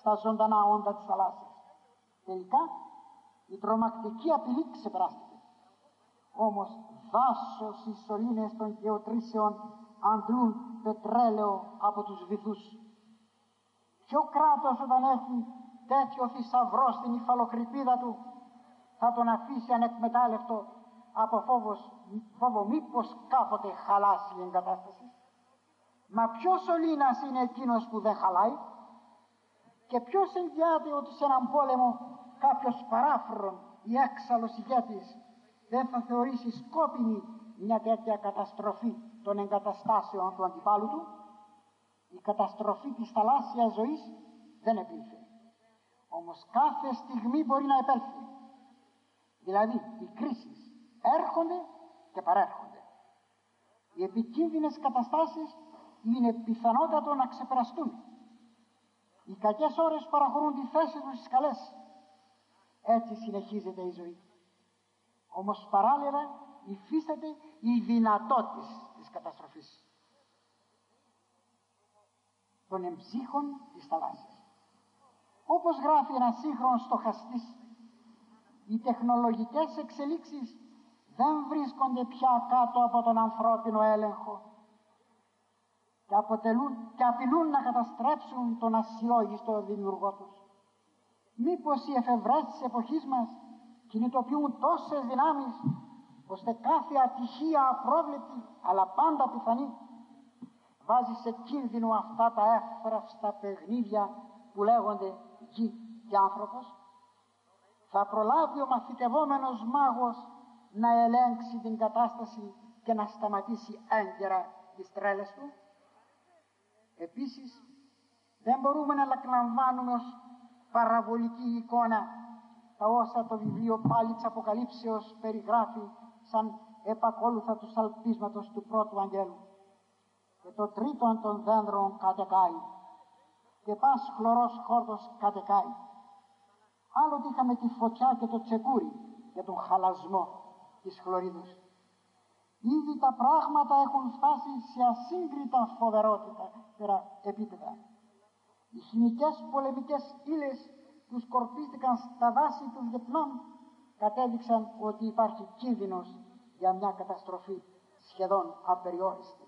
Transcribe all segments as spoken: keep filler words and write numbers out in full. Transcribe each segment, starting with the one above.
στα ζωντανά όντα της θαλάσσης. Τελικά η τρομακτική απειλή ξεπεράστηκε. Όμως δάσος οι σωλήνες των γεωτρήσεων αντλούν πετρέλαιο από τους βυθούς. Ποιο κράτος όταν έχει τέτοιο θησαυρό στην υφαλοκρηπίδα του θα τον αφήσει ανεκμετάλλευτο από φόβος, φόβο μήπως κάποτε χαλάσει η εγκατάσταση? Μα ποιος σωλήνας είναι εκείνος που δεν χαλάει? Και ποιος εγγυάται ότι σε έναν πόλεμο κάποιος παράφρον ή έξαλλος ηγέτης δεν θα θεωρήσει σκόπιμη μια τέτοια καταστροφή των εγκαταστάσεων του αντιπάλου του? Η καταστροφή της θαλάσσιας ζωής δεν επήλθε. Όμως κάθε στιγμή μπορεί να επέλθει. Δηλαδή οι κρίσεις έρχονται και παρέρχονται. Οι επικίνδυνες καταστάσεις είναι πιθανότατο να ξεπεραστούν. Οι κακές ώρες παραχωρούν τη θέση τους στις καλές. Έτσι συνεχίζεται η ζωή. Όμως παράλληλα υφίσταται η δυνατότητα της καταστροφής των εμψύχων της θαλάσσης. Όπως γράφει ένας σύγχρονος στοχαστής, οι τεχνολογικές εξελίξεις δεν βρίσκονται πια κάτω από τον ανθρώπινο έλεγχο και, αποτελούν, και απειλούν να καταστρέψουν τον ασυλλόγιστο δημιουργό τους. Μήπως οι εφευρέσεις της εποχής μας κινητοποιούν τόσες δυνάμεις ώστε κάθε ατυχία απρόβλεπτη αλλά πάντα πιθανή βάζει σε κίνδυνο αυτά τα εύθραυστα παιχνίδια που λέγονται γη και άνθρωπος? Θα προλάβει ο μαθητευόμενος μάγος να ελέγξει την κατάσταση και να σταματήσει έγκαιρα τις τρέλες του? Επίσης δεν μπορούμε να λαμβάνουμε ως παραβολική εικόνα τα όσα το βιβλίο πάλι της Αποκαλύψεως περιγράφει σαν επακόλουθα του σαλπίσματος του πρώτου αγγέλου. Και το τρίτον των δέντρων κατεκάει και πας χλωρός χόρτος κατεκάει. Άλλοτε είχαμε τη φωτιά και το τσεκούρι για τον χαλασμό της χλωρίδος. Ήδη τα πράγματα έχουν φτάσει σε ασύγκριτα φοβερότητα επίπεδα. Οι χημικές πολεμικές ύλες που σκορπίστηκαν στα δάση του Βιετνάμ κατέδειξαν ότι υπάρχει κίνδυνος για μια καταστροφή σχεδόν απεριόριστη.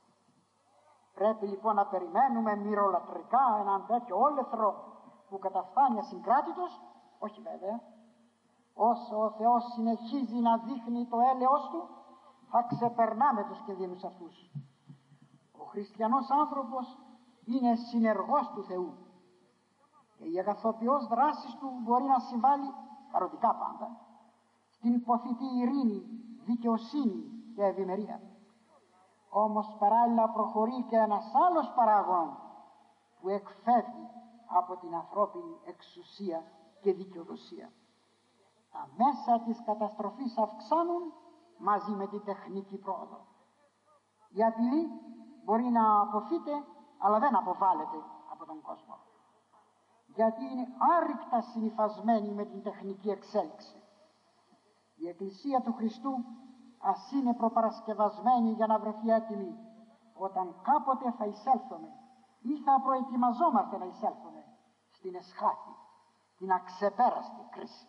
Πρέπει λοιπόν να περιμένουμε μυρολατρικά έναν τέτοιο όλεθρο που καταφθάνει ασυγκράτητος? Όχι βέβαια. Όσο ο Θεός συνεχίζει να δείχνει το έλεος του, θα ξεπερνάμε τους κινδύνους αυτούς. Ο χριστιανός άνθρωπος είναι συνεργός του Θεού και η αγαθοποιός δράση του μπορεί να συμβάλλει, παροδικά πάντα, στην ποθητή ειρήνη, δικαιοσύνη και ευημερία. Όμως παράλληλα προχωρεί και ένας άλλος παράγων που εκφεύγει από την ανθρώπινη εξουσία και δικαιοδοσία. Τα μέσα της καταστροφής αυξάνουν μαζί με την τεχνική πρόοδο. Η απειλή μπορεί να αποφύγεται, αλλά δεν αποβάλλεται από τον κόσμο, γιατί είναι άρρηκτα συνυφασμένη με την τεχνική εξέλιξη. Η Εκκλησία του Χριστού ας είναι προπαρασκευασμένη για να βρεθεί έτοιμη όταν κάποτε θα εισέλθουμε ή θα προετοιμαζόμαστε να εισέλθουμε στην εσχάτη, την αξεπέραστη κρίση.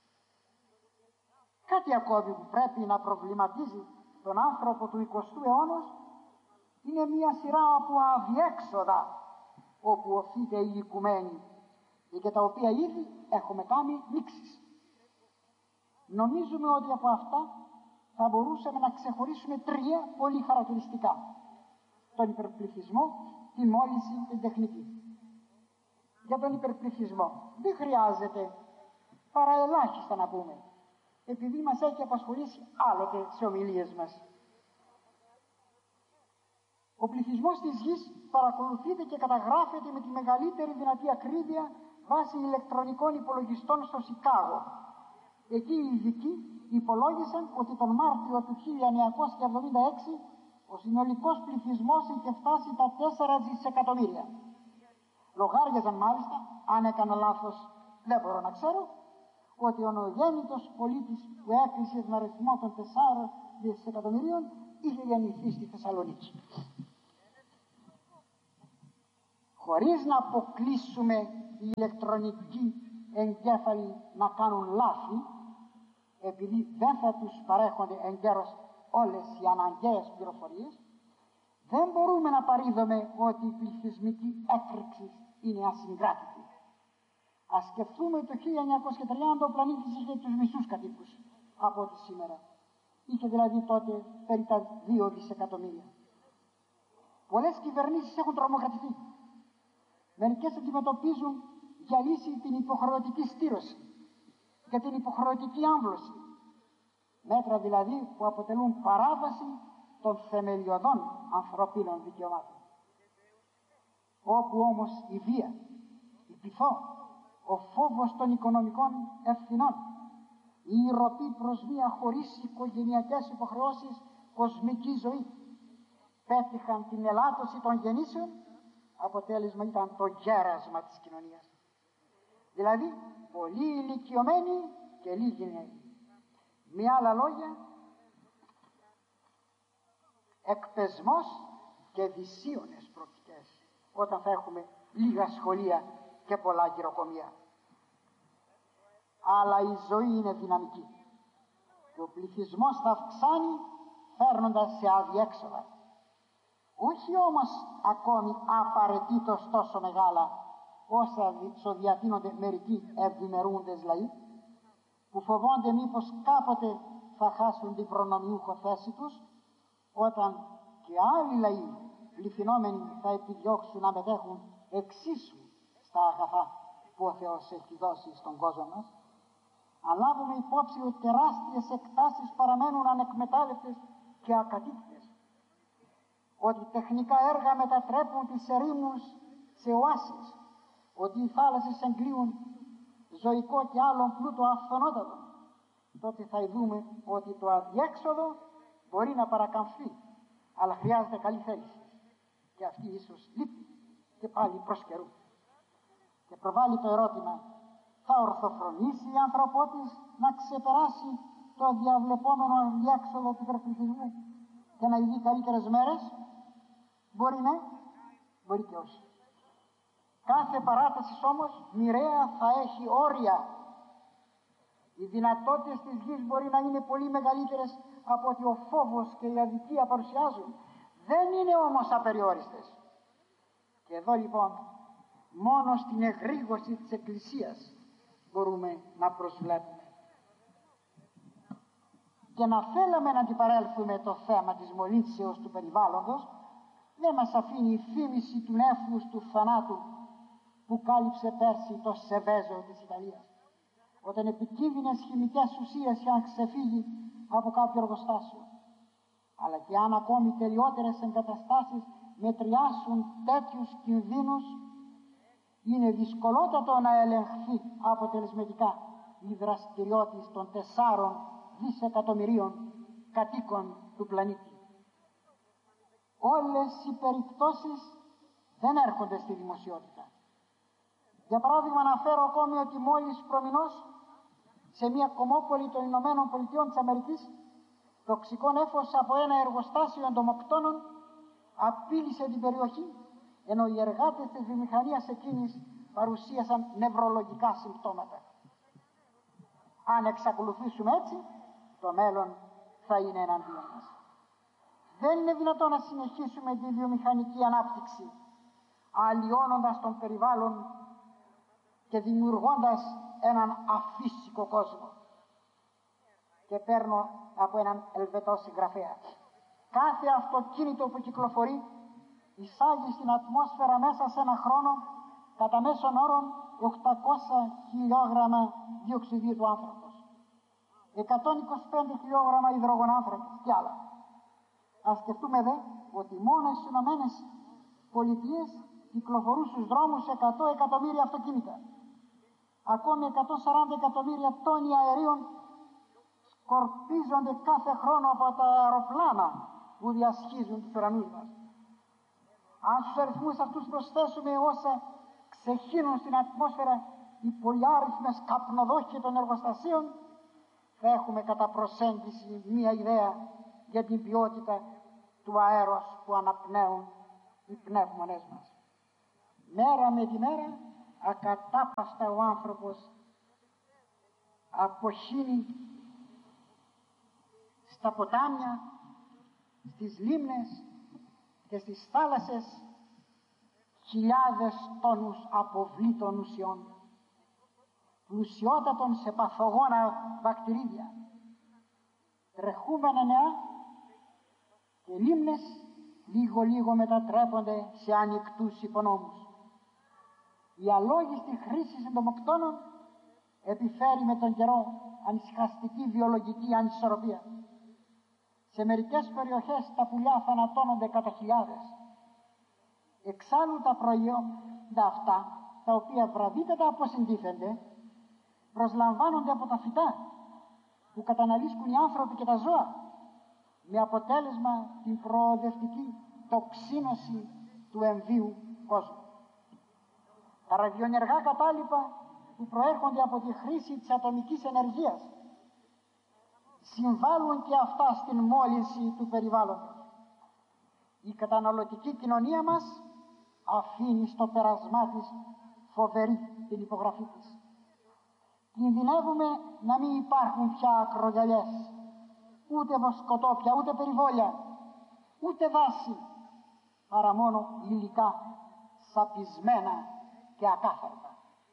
Κάτι ακόμη που πρέπει να προβληματίζει τον άνθρωπο του εικοστού αιώνα είναι μια σειρά από αδιέξοδα όπου οφείλεται η οικουμένη και τα οποία ήδη έχουμε κάνει νήξεις. Νομίζουμε ότι από αυτά θα μπορούσαμε να ξεχωρίσουμε τρία πολύ χαρακτηριστικά: τον υπερπληθυσμό, τη μόλυνση και την τεχνική. Για τον υπερπληθυσμό δεν χρειάζεται παρά ελάχιστα να πούμε, επειδή μας έχει απασχολήσει άλλοτε σε ομιλίες μας. Ο πληθυσμός της γης παρακολουθείται και καταγράφεται με τη μεγαλύτερη δυνατή ακρίβεια βάσει ηλεκτρονικών υπολογιστών στο Σικάγο. Εκεί οι ειδικοί υπολόγισαν ότι τον Μάρτιο του χίλια εννιακόσια εβδομήντα έξι ο συνολικός πληθυσμός είχε φτάσει τα τέσσερα δισεκατομμύρια. Λογάριαζαν μάλιστα, αν έκανα λάθος δεν μπορώ να ξέρω, ότι ο νεογέννητος πολίτης που έκλεισε τον αριθμό των τεσσάρων δισεκατομμυρίων είχε γεννηθεί στη Θεσσαλονίκη. χωρίς να αποκλείσουμε οι ηλεκτρονικοί εγκέφαλοι να κάνουν λάθη, επειδή δεν θα τους παρέχονται εγκαίρως όλες οι αναγκαίες πληροφορίες, δεν μπορούμε να παρείδουμε ότι η πληθυσμική έκρηξη είναι ασυγκράτητη. Ας σκεφτούμε το χίλια εννιακόσια τριάντα ο πλανήτης είχε τους μισούς κατοίκους από ό,τι σήμερα. Είχε δηλαδή τότε περί τα δύο δισεκατομμύρια. Πολλές κυβερνήσεις έχουν τρομοκρατηθεί. Μερικές αντιμετωπίζουν για λύση την υποχρεωτική στήρωση και την υποχρεωτική άμβλωση. Μέτρα δηλαδή που αποτελούν παράβαση των θεμελιωδών ανθρωπίνων δικαιωμάτων. Όπου όμως η βία, η πειθό, ο φόβος των οικονομικών ευθυνών, η ροπή προς μία χωρίς οικογενειακές υποχρεώσεις κοσμική ζωή πέτυχαν την ελάττωση των γεννήσεων, αποτέλεσμα ήταν το γέρασμα της κοινωνίας. Δηλαδή πολύ ηλικιωμένοι και λίγοι νέοι. Με άλλα λόγια, εκπεσμός και δυσίωνες προοπτικές όταν θα έχουμε λίγα σχολεία και πολλά γυροκομεία. Αλλά η ζωή είναι δυναμική και ο πληθυσμός θα αυξάνει φέρνοντας σε αδιέξοδα. Όχι όμως ακόμη απαραίτητος τόσο μεγάλα όσα διατείνονται μερικοί ευημερούντες λαοί, που φοβόνται μήπως κάποτε θα χάσουν την προνομιούχο θέση τους, όταν και άλλοι λαοί πληθυνόμενοι θα επιδιώξουν να μετέχουν εξίσου στα αγαθά που ο Θεός έχει δώσει στον κόσμο μας. Αν λάβουμε υπόψη ότι τεράστιες εκτάσεις παραμένουν ανεκμετάλλευτες και ακατοίκητες, ότι τεχνικά έργα μετατρέπουν τις ερήμους σε οάσεις, ότι οι θάλασσες εγκλείουν ζωικό και άλλον πλούτο αυθονότατο, τότε θα δούμε ότι το αδιέξοδο μπορεί να παρακαμφθεί, αλλά χρειάζεται καλή θέληση και αυτή ίσως λείπει και πάλι προς καιρού. Και προβάλλει το ερώτημα, θα ορθοφρονήσει η ανθρωπότης να ξεπεράσει το διαβλεπόμενο αδιέξοδο του υπερπληθυσμού και να ειδεί καλύτερες μέρες? Μπορεί ναι, μπορεί και όχι. Κάθε παράταση όμως μοιραία θα έχει όρια. Οι δυνατότητες της γης μπορεί να είναι πολύ μεγαλύτερες από ότι ο φόβος και η αδικία παρουσιάζουν. Δεν είναι όμως απεριόριστες. Και εδώ λοιπόν μόνο στην εγρήγορση της Εκκλησίας μπορούμε να προσβλέπουμε. Και να θέλαμε να αντιπαρέλθουμε το θέμα της μολύνσεως του περιβάλλοντος, δεν μας αφήνει η θύμηση του νέφους του θανάτου που κάλυψε πέρσι το Σεβέζο της Ιταλίας, όταν επικίνδυνες χημικές ουσίες είχαν ξεφύγει από κάποιο εργοστάσιο. Αλλά και αν ακόμη τελειότερες εγκαταστάσεις μετριάσουν τέτοιους κινδύνους, είναι δυσκολότατο να ελεγχθεί αποτελεσματικά η δραστηριότητα των τεσσάρων δισεκατομμυρίων κατοίκων του πλανήτη. Όλες οι περιπτώσεις δεν έρχονται στη δημοσιότητα. Για παράδειγμα, αναφέρω ακόμη ότι μόλις προμηνώς σε μια κομμόπολη των Ηνωμένων Πολιτειών της Αμερικής, τοξικό νέφος από ένα εργοστάσιο εντομοκτώνων απείλησε την περιοχή, ενώ οι εργάτες της βιομηχανίας εκείνης παρουσίασαν νευρολογικά συμπτώματα. Αν εξακολουθήσουμε έτσι, το μέλλον θα είναι εναντίον μας. Δεν είναι δυνατόν να συνεχίσουμε τη βιομηχανική ανάπτυξη αλλοιώνοντας τον περιβάλλον και δημιουργώντας έναν αφύσικο κόσμο. Και παίρνω από έναν Ελβετό συγγραφέα. Κάθε αυτοκίνητο που κυκλοφορεί εισάγει στην ατμόσφαιρα μέσα σε ένα χρόνο κατά μέσον όρο οκτακόσια χιλιόγραμμα διοξιδίου του άνθρακος, εκατόν είκοσι πέντε χιλιόγραμμα υδρογονάνθρακες και άλλα. Ας σκεφτούμε δε ότι μόνο στις Ηνωμένες Πολιτείες κυκλοφορούν στους δρόμους εκατό εκατομμύρια αυτοκίνητα. Ακόμη εκατόν σαράντα εκατομμύρια τόνοι αερίων σκορπίζονται κάθε χρόνο από τα αεροπλάνα που διασχίζουν τους ουρανούς μας. Αν στους αριθμούς αυτούς προσθέσουμε όσα ξεχύνουν στην ατμόσφαιρα οι πολυάριθμες καπνοδόχοι των εργοστασίων, θα έχουμε κατά προσέγγιση μία ιδέα για την ποιότητα του αέρος που αναπνέουν οι πνεύμονές μας. Μέρα με τη μέρα ακατάπαστα ο άνθρωπος αποχύνει στα ποτάμια, στις λίμνες και στις θάλασσες χιλιάδες τόνους αποβλήτων ουσιών, πλουσιότατων σε παθογόνα βακτηρίδια, τρεχούμενα νεά, και λίμνες λίγο λίγο μετατρέπονται σε ανοιχτούς υπονόμους. Η αλόγιστη χρήση εντομοκτώνων επιφέρει με τον καιρό ανησυχαστική βιολογική ανισορροπία. Σε μερικές περιοχές τα πουλιά θανατώνονται κατά χιλιάδες. Εξάλλου τα προϊόντα αυτά, τα οποία βραδύτατα αποσυντίθενται, προσλαμβάνονται από τα φυτά που καταναλύσκουν οι άνθρωποι και τα ζώα, με αποτέλεσμα την προοδευτική τοξίνωση του εμβίου κόσμου. Τα ραδιοενεργά κατάλοιπα που προέρχονται από τη χρήση της ατομικής ενεργείας συμβάλλουν και αυτά στην μόλυνση του περιβάλλοντος. Η καταναλωτική κοινωνία μας αφήνει στο πέρασμά της φοβερή την υπογραφή της. Κινδυνεύουμε να μην υπάρχουν πια ακρογιαλιές, ούτε βοσκοτόπια, ούτε περιβόλια, ούτε δάση, παρά μόνο υλικά σαπισμένα και ακάθαρτα.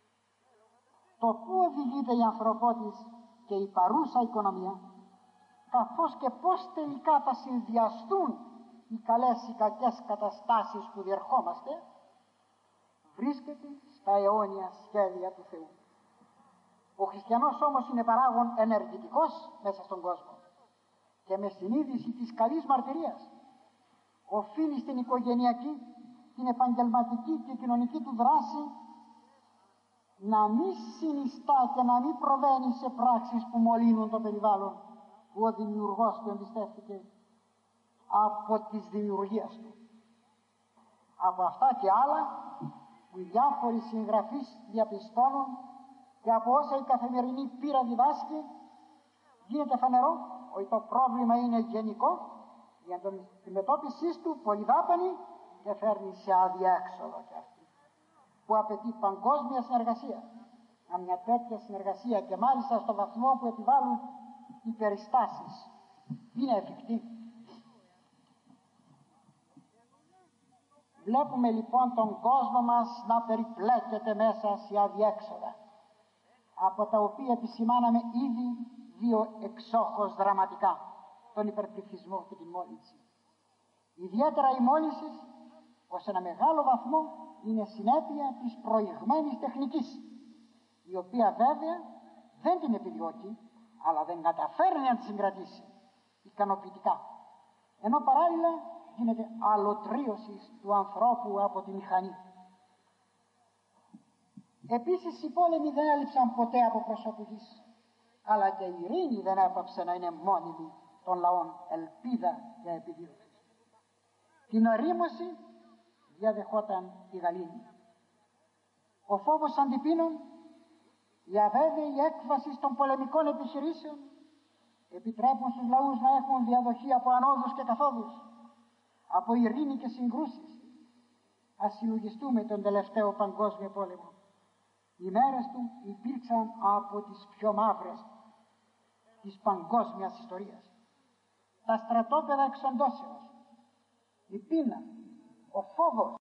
Το πού οδηγείται η ανθρωπότης και η παρούσα οικονομία, καθώς και πώς τελικά θα συνδυαστούν οι καλές ή κακές καταστάσεις που διερχόμαστε, βρίσκεται στα αιώνια σχέδια του Θεού. Ο χριστιανός όμως είναι παράγων ενεργητικός μέσα στον κόσμο και με συνείδηση της καλής μαρτυρίας οφείλει στην οικογενειακή, την επαγγελματική και κοινωνική του δράση να μην συνιστά και να μην προβαίνει σε πράξεις που μολύνουν το περιβάλλον που ο δημιουργός του εμπιστεύτηκε από της δημιουργίας του. Από αυτά και άλλα που οι διάφοροι συγγραφείς διαπιστώνουν και από όσα η καθημερινή πείρα διδάσκει, γίνεται φανερό ότι το πρόβλημα είναι γενικό, η αντιμετώπιση του πολυδάπανη και φέρνει σε αδιέξοδο και αυτή, που απαιτεί παγκόσμια συνεργασία. Αν μια τέτοια συνεργασία, και μάλιστα στο βαθμό που επιβάλλουν οι περιστάσεις, είναι εφικτή. Βλέπουμε λοιπόν τον κόσμο μας να περιπλέκεται μέσα σε αδιέξοδα, από τα οποία επισημάναμε ήδη δύο εξόχως δραματικά, τον υπερπληθυσμό και την μόλυνση. Ιδιαίτερα η μόλυνση ως ένα μεγάλο βαθμό είναι συνέπεια της προηγμένης τεχνικής, η οποία βέβαια δεν την επιδιώκει, αλλά δεν καταφέρνει να τη συγκρατήσει ικανοποιητικά, ενώ παράλληλα γίνεται αλωτρίωση του ανθρώπου από τη μηχανή. Επίσης οι πόλεμοι δεν έλειψαν ποτέ από προσώπου γης, αλλά και η ειρήνη δεν έπαψε να είναι μόνιμη των λαών ελπίδα και επιδίωξη. Την ορίμωση διαδεχόταν η γαλήνη. Ο φόβος αντιπίνων, η αβέβαιη έκβαση των πολεμικών επιχειρήσεων επιτρέπουν στους λαούς να έχουν διαδοχή από ανόδους και καθόδους, από ειρήνη και συγκρούσεις. Ας συλλογιστούμε τον τελευταίο παγκόσμιο πόλεμο. Οι μέρες του υπήρξαν από τις πιο μαύρες της παγκόσμιας ιστορίας. Τα στρατόπεδα εξοντώσεως, η πείνα, ο φόβος,